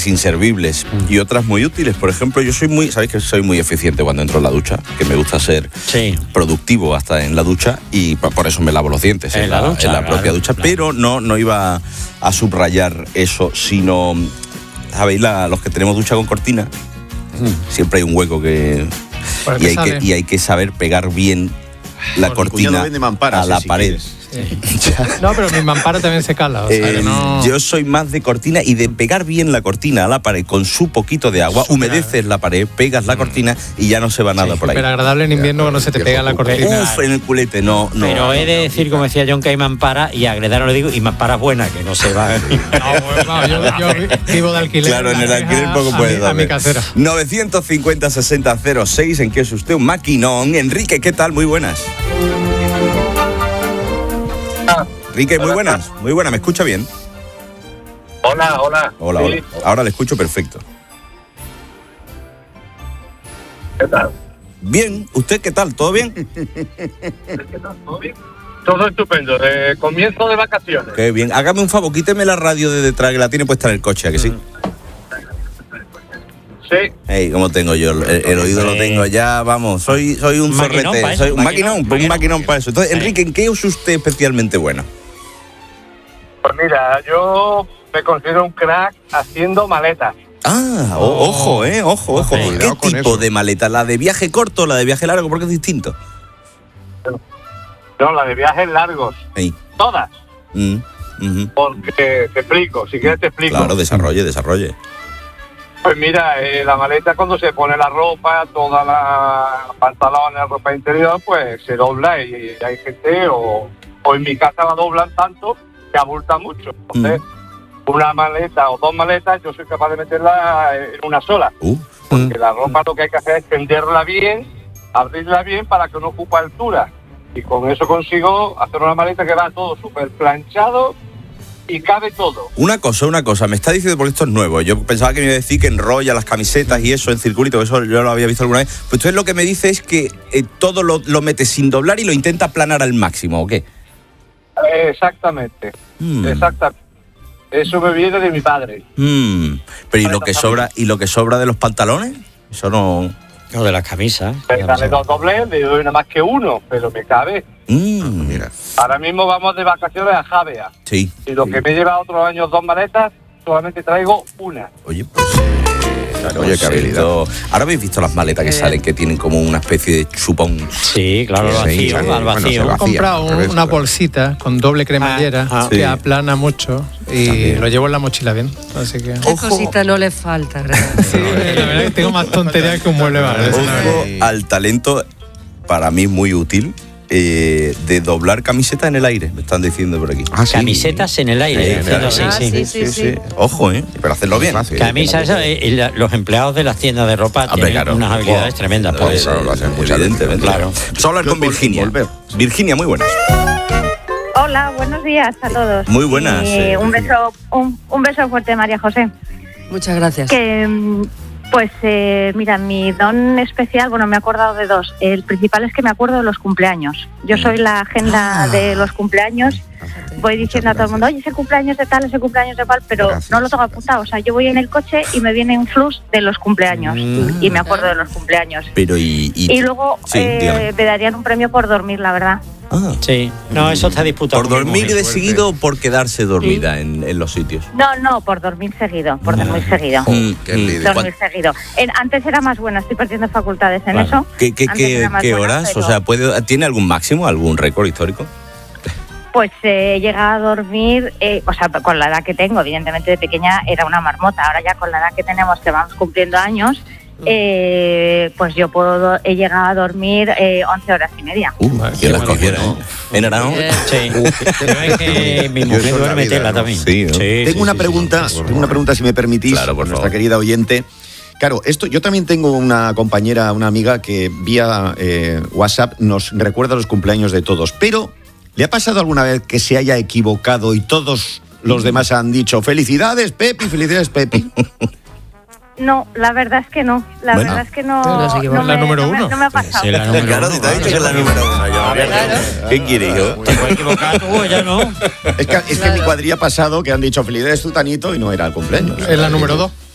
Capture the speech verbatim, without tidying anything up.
inservibles mm. y otras muy útiles. Por ejemplo, yo soy muy, sabéis que soy muy eficiente cuando entro en la ducha, que me gusta ser sí. productivo hasta en la ducha y por eso me lavo los dientes en, en la, la, ducha, en la propia claro, ducha, claro. pero no, no iba a subrayar eso, sino, ¿sabéis? La, los que tenemos ducha con cortina, mm. siempre hay un hueco que... Y hay, que, y hay que saber pegar bien la bueno, cortina mamparas, a la sí, pared. Si Sí. No, pero mi mampara también se cala. O sea, eh, no... Yo soy más de cortina y de pegar bien la cortina a la pared con su poquito de agua, humedeces la pared, pegas la cortina y ya no se va nada sí, por ahí. Pero agradable en invierno cuando se te pega la cortina. Uf, en el culete, no. no pero he de decir, como decía John, que hay mampara y a Agredano le digo, y mampara buena, que no se va. No, bueno, yo, yo vivo de alquiler. Claro, en el alquiler poco puedes dar. A mi casera. novecientos cincuenta sesenta cero seis, ¿en qué es usted un maquinón? Enrique, ¿qué tal? Muy buenas. Enrique, muy buenas, muy buenas, ¿me escucha bien? Hola, hola. Hola, sí. hola. Ahora le escucho perfecto. ¿Qué tal? Bien, ¿usted qué tal? ¿Todo bien? ¿Qué tal? ¿Todo bien? Todo estupendo, de comienzo de vacaciones. Qué bien, hágame un favor, quíteme la radio de detrás que la tiene puesta en el coche, ¿a que sí? Sí. Ey, ¿cómo tengo yo? El, el oído sí. lo tengo ya, vamos, soy, soy un zorrete, soy un maquinón, maquinón, un maquinón para eso. Entonces, Enrique, ¿en qué es usted especialmente bueno? Pues mira, yo me considero un crack haciendo maletas. Ah, oh, ojo, eh, ojo, ojo. Okay, ¿qué tipo eso. de maleta? ¿La de viaje corto o la de viaje largo? Porque es distinto. No, la de viajes largos. Sí. Todas. Mm, uh-huh. Porque te explico, si quieres te explico. Claro, desarrolle, desarrolle. Pues mira, eh, la maleta cuando se pone la ropa, toda la pantalones, la ropa interior, pues se dobla y, y hay gente, o, o en mi casa la doblan tanto que abulta mucho. Entonces, mm. una maleta o dos maletas, yo soy capaz de meterla en una sola. Uh. Porque mm. la ropa lo que hay que hacer es tenderla bien, abrirla bien para que no ocupe altura. Y con eso consigo hacer una maleta que va todo súper planchado y cabe todo. Una cosa, una cosa, me está diciendo, porque esto es nuevo, yo pensaba que me iba a decir que enrolla las camisetas y eso en circulito, eso yo lo había visto alguna vez, pues entonces lo que me dice es que eh, todo lo, lo mete sin doblar y lo intenta aplanar al máximo, ¿o qué? Exactamente, mm. exactamente. Eso me viene de mi padre. Mm. Pero ¿y lo que sobra, y lo que sobra de los pantalones? Eso no... O de las camisas. Dale dos dobles, le doy nada más que uno, pero me cabe. Mm, mira. Ahora mismo vamos de vacaciones a Javea. Sí. Y lo sí. que me lleva otros años dos maletas, solamente traigo una. Oye, pues... Claro, Oye, qué habilidad. Ahora habéis visto las maletas que salen, que tienen como una especie de chupón. Sí, claro, al vacío, al vacío. He comprado un, una bolsita con doble cremallera ah, ah, que sí. aplana mucho y también. Lo llevo en la mochila bien. Así que... ¿Qué cosita no le falta? Sí, la verdad es que tengo más tontería que un mueble barato. Ojo al talento, para mí muy útil, eh, de doblar camisetas en el aire, me están diciendo por aquí. Ah, ¿sí? Camisetas en el aire. Sí, haciendo, ah, sí, sí, sí, sí, sí. Ojo, ¿eh? Pero hacerlo bien. Camisas, eh, los empleados de las tiendas de ropa Hombre, tienen claro. unas habilidades oh, tremendas. Pues, eso lo hacen mucho, evidentemente. Claro. Vamos a hablar con Virginia. Volver. Virginia, muy buenas. Hola, buenos días a todos. Muy buenas. Y, eh, un beso, un, un beso fuerte, María José. Muchas gracias. Que... Pues eh, mira, mi don especial, bueno, me he acordado de dos. El principal es que me acuerdo de los cumpleaños. Yo soy la agenda ah. de los cumpleaños. Voy diciendo a todo el mundo, oye, ese cumpleaños de tal, ese cumpleaños de cual, pero gracias. No lo tengo apuntado. O sea, yo voy en el coche y me viene un flux de los cumpleaños mm. y me acuerdo de los cumpleaños. Pero y, y... y luego sí, eh, me darían un premio por dormir, la verdad. Ah. Sí, no, eso está disputado. ¿Por dormir de seguido o por quedarse dormida sí. en, en los sitios? No, no, por dormir seguido, por dormir ah. seguido. Mm, qué dormir seguido. En, antes era más buena, estoy perdiendo facultades en claro. eso. ¿Qué, qué, qué, qué horas? Buena, pero... O sea, ¿puede, ¿tiene algún máximo, algún récord histórico? Pues eh, llega a dormir, eh, o sea, con la edad que tengo, evidentemente de pequeña era una marmota, ahora ya con la edad que tenemos, que vamos cumpliendo años, eh, pues yo puedo he llegado a dormir eh, once horas y media. Uh, ¿quién las cogiera? ¿eh? ¿En Aragón? Sí. Pero es que mi mujer duerme tela también. Sí, ¿no? sí, tengo sí, una sí, pregunta, sí, tengo una pregunta si me permitís, claro, por nuestra favor. querida oyente. Claro, esto, yo también tengo una compañera, una amiga que vía eh, WhatsApp nos recuerda los cumpleaños de todos, pero ¿le ha pasado alguna vez que se haya equivocado y todos los demás han dicho felicidades, Pepi, felicidades, Pepi? No, la verdad es que no. La bueno, verdad es que no. No me, la número no me, uno. No me ha pasado. Sí, la número claro, uno, si te ha dicho que es la número uno. Yo, claro. ¿Qué quieres yo? Te puedes equivocar tú, ya no. Es que, es que claro. en mi cuadrilla ha pasado que han dicho felicidades, Tutanito, y no era el cumpleaños. Es la número dos.